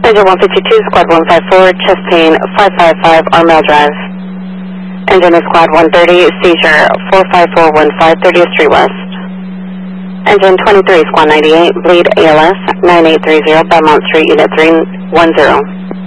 Engine 152, Squad 154, chest pain 555, Armel Drive. Engine is Squad 130, seizure 45415, 30th Street West. Engine 23, Squad 98, bleed ALS 9830, Belmont Street, Unit 310.